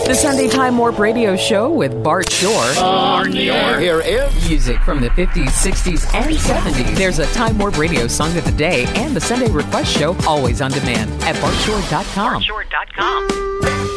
The Sunday Time Warp Radio Show with Bart Shore. On the air. Here is Music from the 50s, 60s, and 70s. There's a Time Warp Radio Song of the Day and the Sunday Request Show always on demand at bartshore.com.